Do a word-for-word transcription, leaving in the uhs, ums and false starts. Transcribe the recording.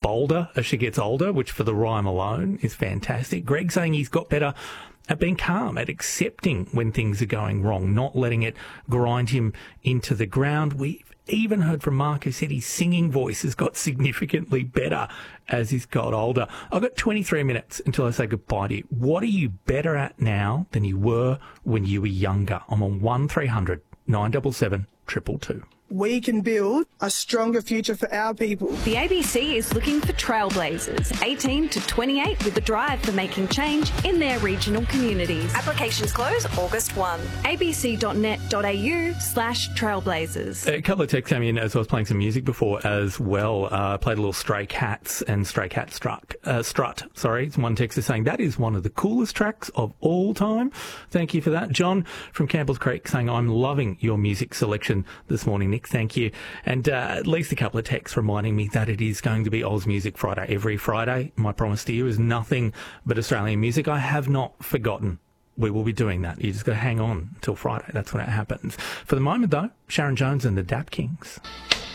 bolder as she gets older, which for the rhyme alone is fantastic. Greg saying he's got better at being calm, at accepting when things are going wrong, not letting it grind him into the ground. We've even heard from Mark, who said his singing voice has got significantly better as he's got older. I've got twenty-three minutes until I say goodbye to you. What are you better at now than you were when you were younger? I'm on one three hundred nine seven seven two two two. We can build a stronger future for our people. The A B C is looking for trailblazers, eighteen to twenty-eight, with a drive for making change in their regional communities. Applications close August first. abc.net.au slash trailblazers. A couple of texts came in as I was playing some music before as well. Uh, played a little Stray Cats and Stray Cat Strut. Uh, strut, sorry. One text is saying that is one of the coolest tracks of all time. Thank you for that. John from Campbell's Creek saying, I'm loving your music selection this morning, Nick. Thank you. And uh, at least a couple of texts reminding me that it is going to be Oz Music Friday every Friday. My promise to you is nothing but Australian music. I have not forgotten. We will be doing that. You just got to hang on until Friday. That's when it happens. For the moment, though, Sharon Jones and the Dap Kings.